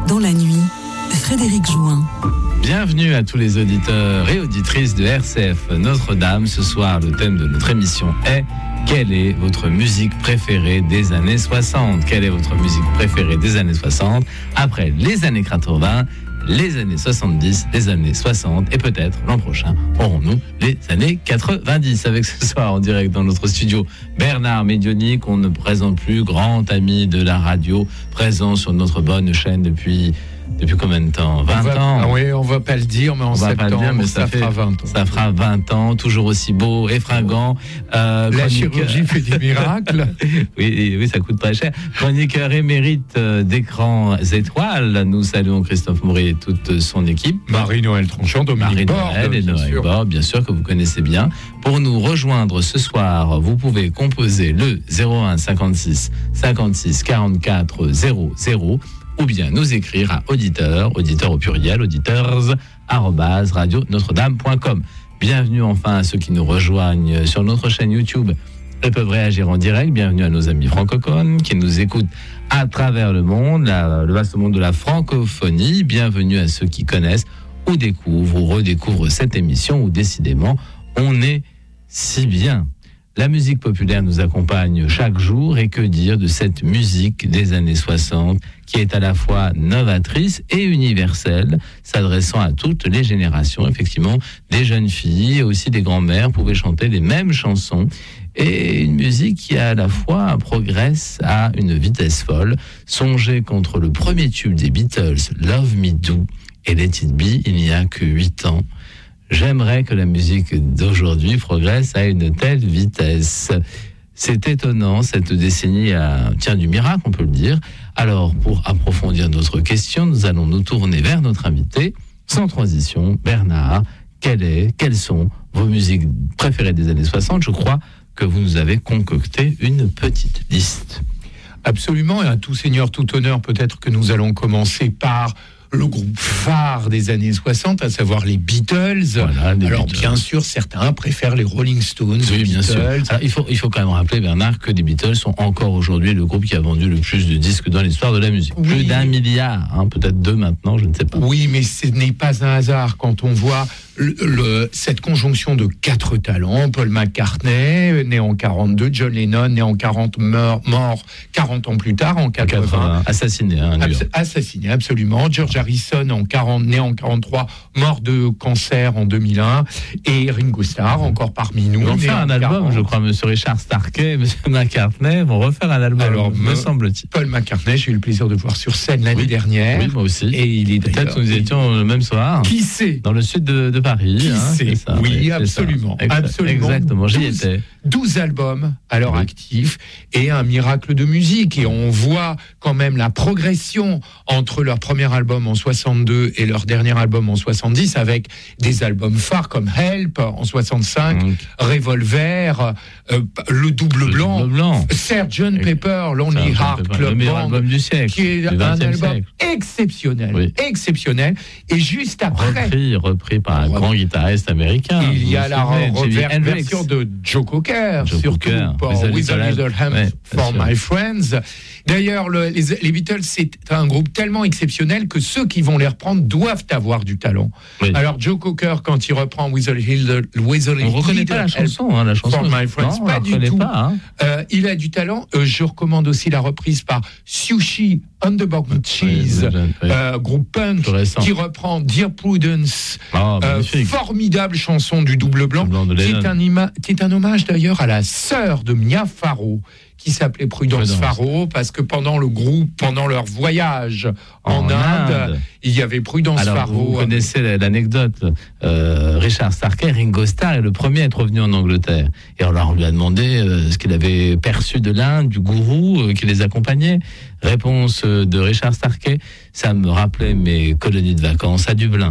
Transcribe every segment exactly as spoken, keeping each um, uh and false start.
Dans la nuit, Frédéric Join. Bienvenue à tous les auditeurs et auditrices de R C F Notre-Dame. Ce soir, le thème de notre émission est « Quelle est votre musique préférée des années soixante ?» Quelle est votre musique préférée des années soixante? Après les années quatre-vingts, les années soixante-dix, les années soixante et peut-être l'an prochain aurons-nous les années quatre-vingt-dix. Avec ce soir en direct dans notre studio Bernard Médioni, qu'on ne présente plus, grand ami de la radio, présent sur notre bonne chaîne depuis... Depuis combien de temps? vingt va, ans. Ah oui, on va pas le dire, mais en on septembre, va pas le dire, mais ça, ça fait, fera vingt ans. Ça fera vingt ans, toujours aussi beau et fringant. Euh, la chroniqueur... chirurgie fait des miracles. oui, oui, ça coûte pas cher. Chroniqueur émérite d'écrans étoiles, nous saluons Christophe Maury et toute son équipe. Marie-Noël Tronchon, Dominique Borde. Marie-Noël et Noël Borde, bien sûr, que vous connaissez bien. Pour nous rejoindre ce soir, vous pouvez composer le zéro un cinquante-six cinquante-six quarante-quatre zéro zéro ou bien nous écrire à auditeur, auditeur au pluriel, auditeurs, arobase, radio notre-dame point com. Bienvenue enfin à ceux qui nous rejoignent sur notre chaîne YouTube et peuvent réagir en direct. Bienvenue à nos amis francophones qui nous écoutent à travers le monde, la, le vaste monde de la francophonie. Bienvenue à ceux qui connaissent ou découvrent ou redécouvrent cette émission où décidément on est si bien. La musique populaire nous accompagne chaque jour, et que dire de cette musique des années soixante qui est à la fois novatrice et universelle, s'adressant à toutes les générations. Effectivement, des jeunes filles et aussi des grands-mères pouvaient chanter les mêmes chansons, et une musique qui à la fois progresse à une vitesse folle. Songez qu'entre le premier tube des Beatles, Love Me Do, et Let It Be, il n'y a que huit ans. J'aimerais que la musique d'aujourd'hui progresse à une telle vitesse. C'est étonnant, cette décennie a, tient du miracle, on peut le dire. Alors, pour approfondir notre question, nous allons nous tourner vers notre invité. Sans transition, Bernard, quelle est, quelles sont vos musiques préférées des années soixante? Je crois que vous nous avez concocté une petite liste. Absolument, et à tout seigneur, tout honneur, peut-être que nous allons commencer par le groupe phare des années soixante, à savoir les Beatles. Voilà, les Alors Beatles. bien sûr, certains préfèrent les Rolling Stones. Oui, les bien Beatles. sûr. Alors, il faut, il faut quand même rappeler, Bernard, que les Beatles sont encore aujourd'hui le groupe qui a vendu le plus de disques dans l'histoire de la musique. Oui. Plus d'un milliard, hein, peut-être deux maintenant, je ne sais pas. Oui, mais ce n'est pas un hasard quand on voit le, le, cette conjonction de quatre talents. Paul McCartney, né en quarante-deux, John Lennon, né en quarante, mort, mort quarante ans plus tard, en quatre-vingts. quatre-vingts assassiné, hein, Abs- assassiné, absolument. George Harrison, en quarante, né en quarante-trois, mort de cancer en deux mille un. Et Ringo Starr, encore parmi nous. Ils vont né faire un en album, quarante. je crois, monsieur Richard Starkey, monsieur McCartney vont refaire un album, Alors, me me- semble-t-il. Paul McCartney, j'ai eu le plaisir de voir sur scène l'année Oui. dernière. Oui, moi aussi. Et il est Peut-être d'ailleurs- que nous étions le même soir. Qui sait Dans le sud de, de Paris. Qui hein, sait c'est ça, Oui, c'est absolument, ça. Exa- absolument. Exactement, j'y douze étais. douze albums à leur Oui. actif et un miracle de musique. Et on voit quand même la progression entre leur premier album en soixante-deux et leur dernier album en soixante-dix, avec des albums phares comme Help en soixante-cinq, Donc, Revolver, euh, Le Double le Blanc, double blanc. sergeant Et- Pepper, Lonely C'est un Heart peu- Club le meilleur Band, album du siècle, qui est du un vingtième album siècle. exceptionnel, Oui. exceptionnel. Et juste après, Repris, repris par un Repris. grand guitariste américain. il Vous y a vous la souvenez, re- Jimi ver- Hendrix. version de Joe Cocker, Joe surtout Cocker, pour With a With a Little Little Help. Help Ouais, for bien sûr. My Friends. D'ailleurs, le- les, les Beatles, c'est un groupe tellement exceptionnel que ceux qui vont les reprendre doivent avoir du talent. Oui. Alors, Joe Cocker, quand il reprend With a Little, with a On ne reconnaît Little pas la Help chanson, hein, la chanson. for My Friends, non, on pas la du reconnaît tout. pas. Hein. Euh, il a du talent. Euh, je recommande aussi la reprise par Sushi on the Bottom Cheese, Oui, oui. euh, groupe punk, Plus récent. qui reprend Dear Prudence, Oh, euh, magnifique. formidable chanson du Double Blanc, Le Blanc de qui Lennon. est, un ima- qui est un hommage d'ailleurs à la sœur de Mia Farrow, qui s'appelait Prudence, Prudence. Farrow, parce que pendant le groupe, pendant leur voyage en, En Inde, Inde. il y avait Prudence Alors, Farrow. vous connaissez l'anecdote. Euh, Richard Starkey, Ringo Starr est le premier à être revenu en Angleterre. Et alors, on lui a demandé euh, ce qu'il avait perçu de l'Inde, du gourou euh, qui les accompagnait. Réponse euh, de Richard Starkey, ça me rappelait mes colonies de vacances à Dublin.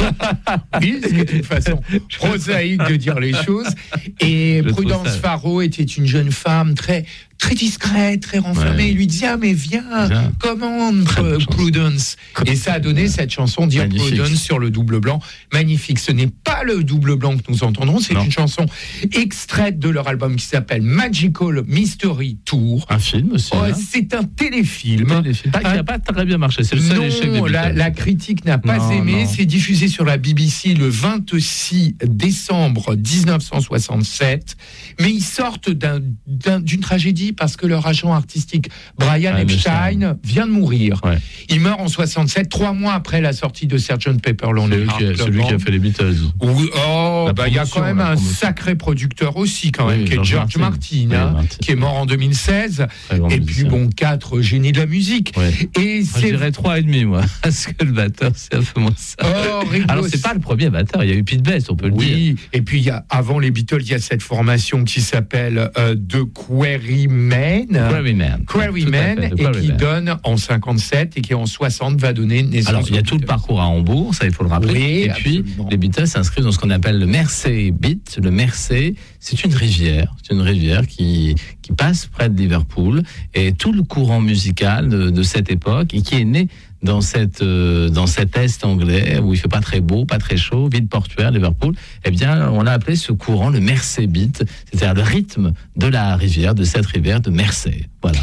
Oui, c'est une façon prosaïque de dire les choses. Et Je trouve Prudence ça- Farrow était une jeune femme très, très discret, très renfermé. Ouais. Il lui dit ah mais viens, Viens. commande Très Prudence. Et ça a donné Ouais. cette chanson Dear Magnifique. Prudence sur le double blanc. Magnifique. Ce n'est pas le double blanc que nous entendrons, c'est Non. une chanson extraite de leur album qui s'appelle Magical Mystery Tour. Un film aussi. Oh, hein. c'est un téléfilm. Téléfilm. Pas- qui n'a pas très bien marché. C'est le seul Non, échec des la, Beatles. la critique n'a pas Non, aimé. non. C'est diffusé sur la B B C le vingt-six décembre dix-neuf cent soixante-sept. Mais ils sortent d'un, d'un, d'une tragédie parce que leur agent artistique, Brian Ah, Epstein, Epstein. vient de mourir. Ouais. Il meurt en soixante-sept, trois mois après la sortie de sergeant Pepper C'est Lonely lui, Hearts qui a, Club c'est lui qui a Band. fait les Beatles. Oui, oh, La bah, il y a promotion, quand même la un promotion. sacré producteur aussi, quand même, Oui, qui est George George Martin, Martin. hein, Oui, Martin. qui est mort en deux mille seize. Très grand Et puis, musicien. bon, quatre génies de la musique. Ouais. Et Moi, je c'est. dirais trois et demi, moi. Parce que le batteur, c'est un peu moins ça. Oh, Ringo Alors, c'est pas le premier batteur. Il y a eu Pete Best, on peut le dire. Oui, et puis il y a, avant les Beatles, il y a cette formation qui s'appelle euh, The Quarrymen. Quarrymen. Quarrymen, Tout à fait, The et qui Quarrymen. donne en cinquante-sept et qui en soixante va donner naissance. Alors, il y a aux tout le Beatles. parcours à Hambourg, ça il faut le rappeler. Oui, et puis, absolument. les Beatles s'inscrivent dans ce qu'on appelle le Mersey Beat. Le Mersey, c'est une rivière. C'est une rivière qui, qui passe près de Liverpool. Et tout le courant musical de, de cette époque, et qui est né dans cette euh, dans cet est anglais où il fait pas très beau, pas très chaud, ville portuaire, Liverpool. Eh bien, on a appelé ce courant le Mersey Beat, c'est-à-dire le rythme de la rivière, de cette rivière de Mersey. Voilà.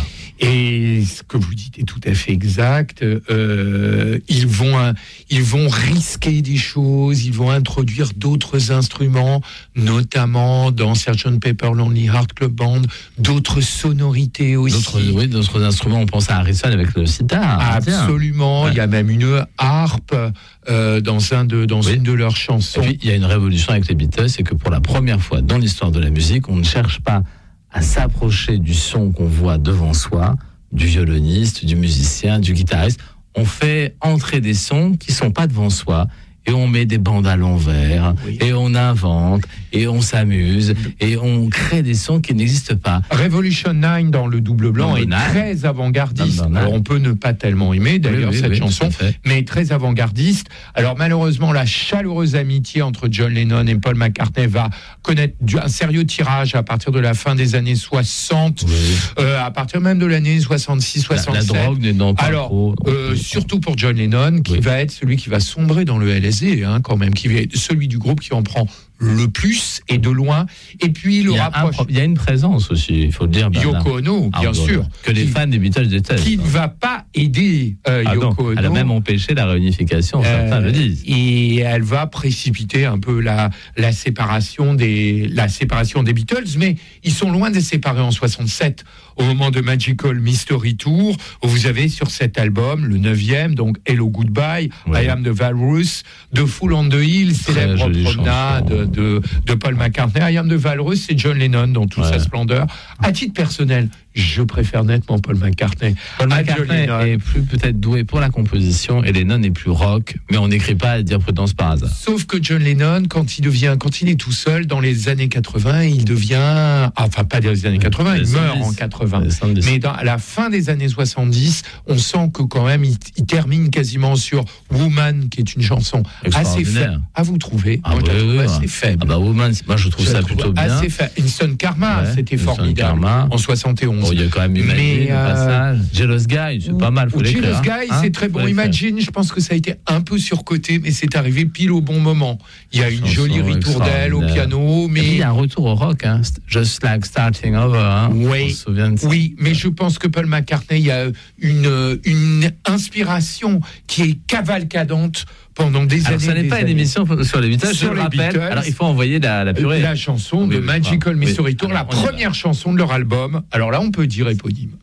Et ce que vous dites est tout à fait exact. Euh, ils vont, euh, ils vont risquer des choses, ils vont introduire d'autres instruments, notamment dans sergeant Pepper Lonely Hearts Club Band, d'autres sonorités aussi. D'autres, oui, d'autres instruments, on pense à Harrison avec le sitar. Absolument. Ouais. Il y a même une harpe euh, dans un de dans Oui. une de leurs Et chansons. puis, il y a une révolution avec les Beatles, c'est que pour la première fois dans l'histoire de la musique, on ne cherche pas à s'approcher du son qu'on voit devant soi, du violoniste, du musicien, du guitariste. On fait entrer des sons qui sont pas devant soi, et on met des bandes à l'envers, Oui. et on invente, et on s'amuse, et on crée des sons qui n'existent pas. Revolution neuf dans le double blanc Number est nine. très avant-gardiste. Number nine. Alors on peut ne pas tellement aimer d'ailleurs Oui, oui, cette oui, chanson, tout à fait. mais très avant-gardiste. Alors malheureusement, la chaleureuse amitié entre John Lennon et Paul McCartney va connaître du- un sérieux tirage à partir de la fin des années soixante, Oui. euh, à partir même de l'année soixante-six La, la soixante-sept. drogue n'aidant pas Alors, trop. euh, Oui. surtout pour John Lennon, qui Oui. va être celui qui va sombrer dans le L S D, hein, quand même, qui va être celui du groupe qui en prend le plus et de loin. Et puis il il le y, a un rapproche. pro- il y a une présence aussi, il faut le dire. Bernard. Yoko Ono, Ah, bien bon, sûr, que les qui- fans des Beatles détestent. qui ne va pas aider euh, Ah non, Yoko Ono. elle a même empêché la réunification, Euh, certains le disent. Et elle va précipiter un peu la, la, séparation des, la séparation des Beatles, mais ils sont loin de se séparer en soixante-sept, au moment de Magical Mystery Tour, où vous avez sur cet album, le neuvième, donc Hello Goodbye, Ouais. I Am the Walrus, The Fool on the Hill, célèbre jolie promenade chanson. de, de Paul McCartney, I Am the Walrus, c'est John Lennon dans toute Ouais. sa splendeur. À titre personnel, je préfère nettement Paul McCartney. Paul à McCartney John Lennon. est plus peut-être doué pour la composition et Lennon est plus rock, mais on n'écrit pas à dire Prudence par hasard. Sauf que John Lennon, quand il devient, quand il est tout seul dans les années quatre-vingts, il devient, enfin pas dans les années quatre-vingts, il Les meurt soixante-dix. en quatre-vingts. Les soixante-dix. Mais dans, à la fin des années soixante-dix, on sent que quand même, il, il termine quasiment sur Woman, qui est une chanson assez Extraordinaire. faible. À vous trouver, Ah moi, je oui, la trouve oui, assez ouais. faible. Ah bah Woman, moi je trouve Je la ça trouve plutôt bien. assez faible. Instant Karma, Ouais, c'était Instant formidable. Karma. En soixante et onze. Bon, il y a quand même Imagine, Mais, le euh, passage. Jealous Guy, c'est pas mal, faut Ou l'écrire. Jealous hein. Guy, Hein, c'est très faut bon. l'écrire. Imagine, je pense que ça a été un peu surcoté, mais c'est arrivé pile au bon moment. Il y a une Chanson jolie ritournelle au extraordinaire. piano, Et puis, il mais y a un retour au rock, hein. Just like starting over. Hein. Oui. On se souvient de ça. oui, mais je pense que Paul McCartney, il y a une, une inspiration qui est cavalcadante pendant des Alors, années. ce n'est des pas une années. émission sur les Beatles, je Sur le les rappelle. Beatles. Alors, il faut envoyer la, la purée. La chanson de Oui, oui, Magical oui. Mystery Tour, la Alors, on y va. première chanson de leur album. Alors là, on peut dire éponyme.